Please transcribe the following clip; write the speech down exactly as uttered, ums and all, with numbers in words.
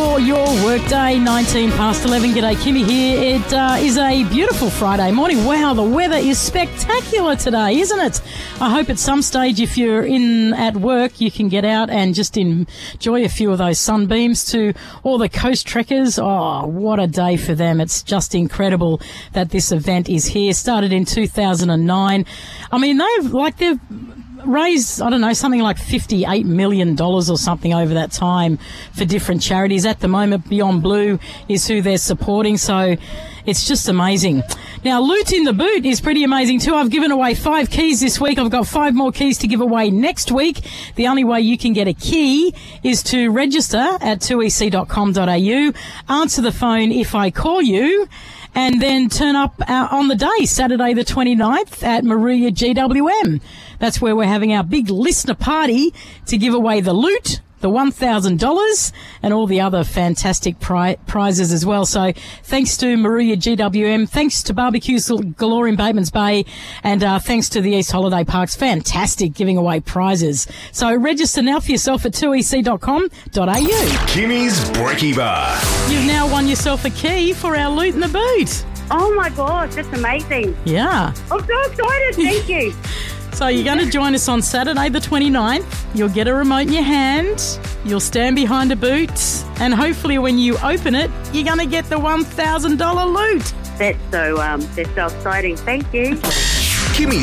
for your workday. nineteen past eleven. G'day, Kimmy here. It uh, is a beautiful Friday morning. Wow, the weather is spectacular today, isn't it? I hope at some stage, if you're in at work, you can get out and just enjoy a few of those sunbeams. To all the coast trekkers, oh, what a day for them. It's just incredible that this event is here. Started in two thousand nine. I mean, they've, like, they've raised, I don't know, something like fifty-eight million dollars or something over that time for different charities. At the moment, Beyond Blue is who they're supporting, so it's just amazing. Now, Loot in the Boot is pretty amazing too. I've given away five keys this week. I've got five more keys to give away next week. The only way you can get a key is to register at two e c dot com dot a u, answer the phone if I call you, and then turn up uh, on the day, Saturday the twenty-ninth at Moruya G W M. That's where we're having our big listener party to give away the loot, the one thousand dollars, and all the other fantastic pri- prizes as well. So thanks to Moruya G W M, thanks to Barbecues Galore in Bateman's Bay, and uh, thanks to the East Holiday Parks. Fantastic giving away prizes. So register now for yourself at two e c dot com dot a u. Kimmy's Brekkie Bar. You've now won yourself a key for our Loot in the Boot. Oh my gosh, that's amazing. Yeah. I'm so excited, thank you. So you're going to join us on Saturday the twenty-ninth. You'll get a remote in your hand. You'll stand behind a boot. And hopefully when you open it, you're going to get the one thousand dollars loot. That's so, um, that's so exciting. Thank you. Kimmy's